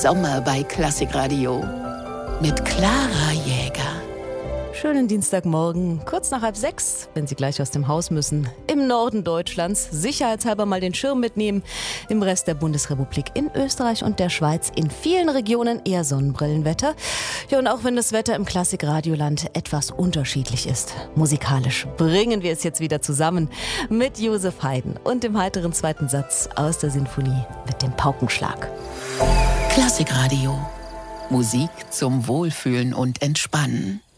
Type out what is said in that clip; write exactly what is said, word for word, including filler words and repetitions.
Sommer bei Klassikradio mit Clara Jäger. Schönen Dienstagmorgen, kurz nach halb sechs, wenn Sie gleich aus dem Haus müssen. Im Norden Deutschlands sicherheitshalber mal den Schirm mitnehmen. Im Rest der Bundesrepublik, in Österreich und der Schweiz in vielen Regionen eher Sonnenbrillenwetter. Ja, und auch wenn das Wetter im Klassikradioland etwas unterschiedlich ist, musikalisch bringen wir es jetzt wieder zusammen mit Josef Haydn und dem heiteren zweiten Satz aus der Sinfonie mit dem Paukenschlag. Klassikradio. Musik zum Wohlfühlen und Entspannen.